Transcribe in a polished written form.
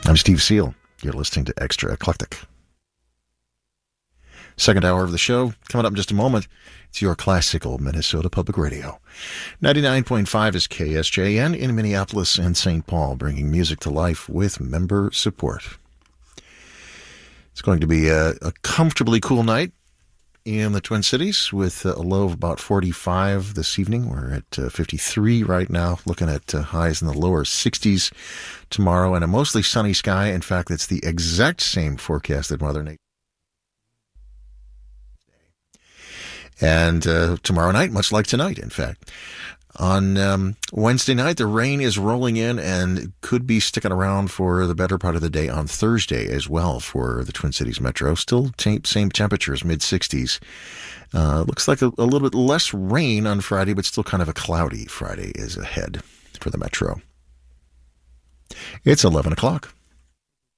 I'm Steve Seal. You're listening to Extra Eclectic. Second hour of the show. Coming up in just a moment, it's your classical Minnesota Public Radio. 99.5 is KSJN in Minneapolis and St. Paul, bringing music to life with member support. It's going to be a comfortably cool night in the Twin Cities with a low of about 45 this evening. We're at 53 right now, looking at highs in the lower 60s tomorrow and a mostly sunny sky. In fact, it's the exact same forecast that Mother Nature. And tomorrow night, much like tonight, in fact. On Wednesday night, the rain is rolling in and could be sticking around for the better part of the day on Thursday as well for the Twin Cities Metro. Still same temperatures, mid-60s. Looks like a little bit less rain on Friday, but still kind of a cloudy Friday is ahead for the Metro. It's 11 o'clock.